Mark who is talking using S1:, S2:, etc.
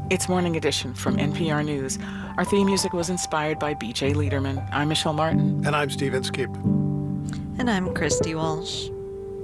S1: It's Morning Edition from NPR News. Our theme music was inspired by B.J. Liederman. I'm Michelle Martin.
S2: And I'm Steve Inskeep.
S3: And I'm Christy Walsh.